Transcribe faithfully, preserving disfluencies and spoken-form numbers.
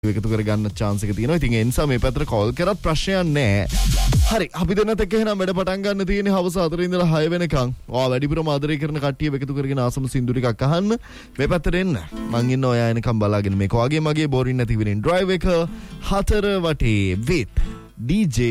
එකතු කරගන්න chance එක තියෙනවා. ඉතින් ඒ නිසා මේ පැත්තට call කරත් ප්‍රශ්නයක් නැහැ. හරි අපි දෙන්නත් එක්ක එහෙනම් වැඩ පටන් ගන්න තියෙන්නේ හවස හතර ඉඳලා හය වෙනකන්. ඔයා වැඩිපුරම ආදරය කරන කට්ටිය එකතු කරගෙන ආසම සින්දු ටිකක් අහන්න. මේ පැත්තට එන්න. මං ඉන්න ඔයා එනකන් බලාගෙන මේක වගේ මගේ බෝරින් නැති වෙනින් drive එක හතර වටේ with D J